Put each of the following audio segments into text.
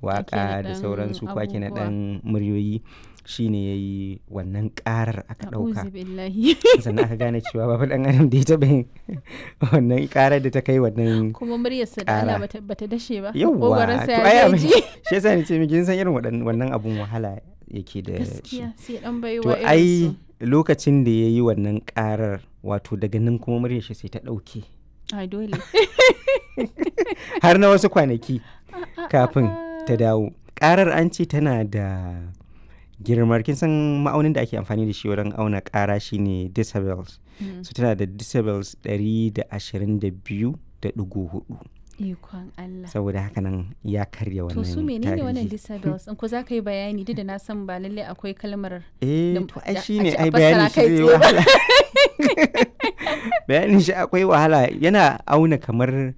waka da sauransu ko ake naɗan muryoyi shine ya yi wannan karar aka ɗauka sannan aka gane cewa babu ɗan adam da ya taɓa yin wannan karar da ta kai wannan kuma muryarsa da Allah bata dashe ba yawwa to ai abin shi yasa ni ce miki san irin wannan abun wahala yake da gaskiya sai dan baiwa to ai lokacin da ya yi wannan karar wato daga nan kuma muryar shi sai ta ɗauke ai dole har na wasu kwanaki kafin ta dawo karar an ce tana da girmar kin san ma'aunin da ake amfani da shi wurin auna ƙara shine decibels so tana da decibels 122.4 ikon Allah saboda haka nan ya karya wannan to su menene wannan decibels in ko za ka yi bayani duk da na san ba lalle akwai kalmar to ai shine ai bayani shi wahala bayanin shi akwai wahala yana auna kamar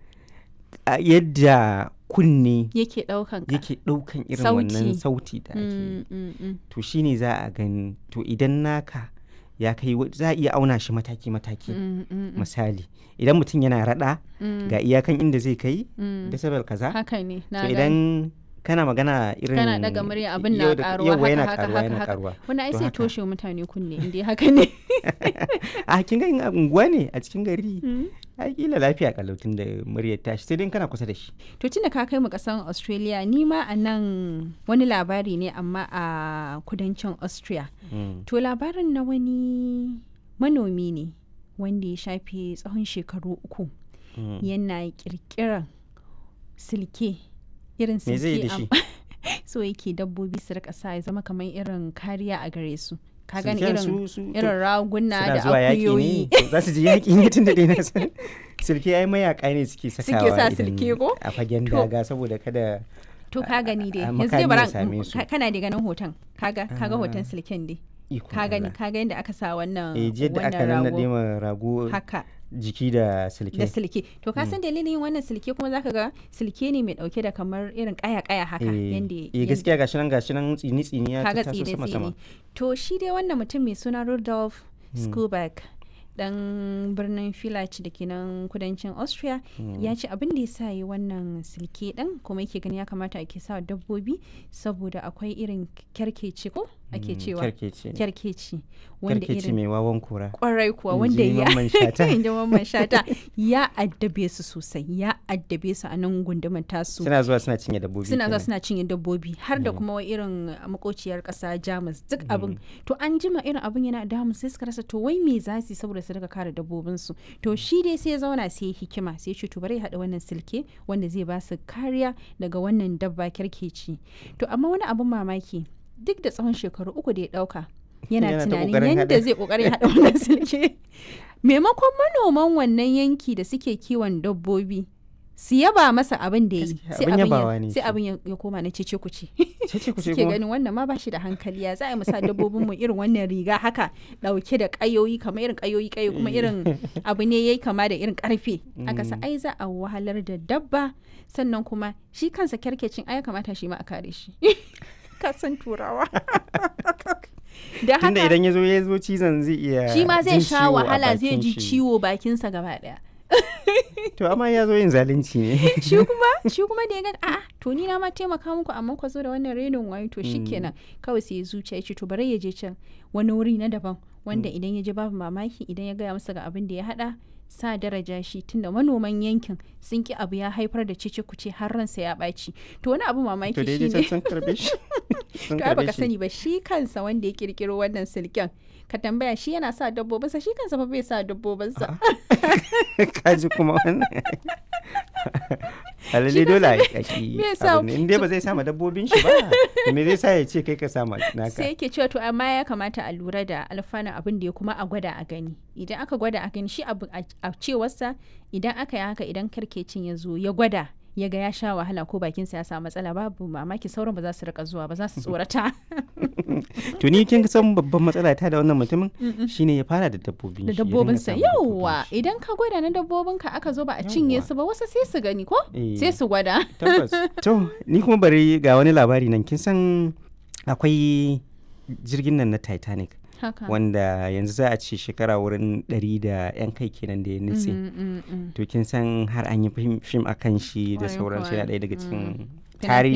yadda kunne yake daukan irin wannan sauti da ake to shine za a gani to idan naka ya kai za a iya auna shi mataki misali idan mutum yana rada ga iyakan inda zai kai decibel kaza haka ne to idan kana magana irin kana daga murya abin na karuwa haka wani ai sai toshe mutane kunne inda haka ne a kin ga unguwa ne a cikin gari ai kila lafiya kalautin da muryar tashi sai dai kana kusa da shi to tunda ka kai mu kasan Australia ni ma a nan wani labari ne amma a kudancin Austria to labarin na wani manomi ne wanda ya shafe tsawon shekaru 3 yana kirkiran silke irin silke so yake dabbobi su rika sa ya zama kamar irin kariya a gare su ka gani irin raguna da akuyoyi za su ji yaƙi ne tun da dai na san silke ai mayaka ne suke sakawa a fagen daga saboda kada to ka gani dai yanzu dai bara kana da ganin hoton kaga hoton silken dai ka gani yadda aka sa wannan rago haka jiki da silke to ka san dalilin wannan silke kuma zaka ga silke ne mai dauke da kamar irin kaya haka yanda gaskiya gashi nan tsini ya taso sama to shi dai wannan mutum mai suna Rudolf Skuback dan birnin Villach da ke nan kudancin Austria ya ce abin da ya sa yi wannan silke din kuma yake gani ya kamata ake sa dabbobi saboda akwai irin kyarkeci ko ake cewa kyarkeci wanda irin mai wawan kura kwarai kuwa wanda ya Mamman Shata ya addabe su sosai ya addabe su a nan gundumar tasu suna zuwa suna cinye dabbobi har da kuma irin makociyar kasa Jamus duk abin to an jima irin abin yana damu sai suka rasa to wai me za su saboda su rika kare dabbobin su to shi dai sai ya zauna sai hikima sai ya ce to bari ya hada wannan silke wanda zai ba su kariya daga wannan dabba kyarkeci to amma wani abin mamaki duk da tsawon shekaru 3 da ya dauka yana tunanin yadda zai kokarin hada wannan silke maimakon manoman wannan yanki da suke kiwon dabbobi su yaba masa abin da ya yi sai abin ya koma na cece kuce suke ganin wannan ma ba shi da hankali ya za a yi musa dabbobin mu irin wannan riga haka dauke da kayoyi kamar irin kayoyi kuma irin abu ne yayi kama da irin karfe aka sa ai za a wahalar da dabba sannan kuma shi kansa kyarkecin ai kamata shi ma a kare shi kasan turawa da haka tunda idan ya zo cizon zai iya shi ma zai sha wahala zai ji ciwo bakinsa gaba daya to amma ya zo yin zalunci ne shi kuma da ya ga a'a to ni na ma taimaka muku amma ku zo da wannan renin wayo to shikenan kawai sai ya zuciya ya ce to bari ya je can wani wuri na daban wanda idan ya je babu mamaki idan ya gaya masa ga abin da ya hada sa daraja shi tunda manoman yankin sun ki abu ya haifar da cece kuce har ransa ya ɓaci to wani abu mamaki shi ne to ai baka sani ba shi kansa wanda ya kirkiro wannan silken ka tambaya shi yana sa dabbobinsa shi kansa fa bai sa dabbobinsa kaji kuma wannan alalle dole a yaki in dai ba zai sama dabbobin shi ba me zai sa ya ce kai ka sama naka sai yake cewa to amma ya kamata a lura da alfanun abin da ya kuma a gwada a gani idan aka gwada a gani shi abu a cewarsa idan aka yi haka idan karkecin ya zo ya gwada ya ga ya sha wahala ko bakinsa ya samu matsala babu mamaki sauran ba za su rika zuwa ba za su tsorata to ni kin san babban matsala ta da wannan mutumin shine ya fara da dabbobinsa yauwa idan ka gwada na dabbobinka aka zo ba a cinye su ba wasu sai su gani ko sai su gwada tabbas to ni kuma bari ga wani labari nan kin san akwai jirgin nan na Titanic wanda yanzu za a ce shekara wurin 100 da 'yan kai kenan da ya nutse to kin san har an yi fim a kan shi da sauransu yana ɗaya daga cikin tarihi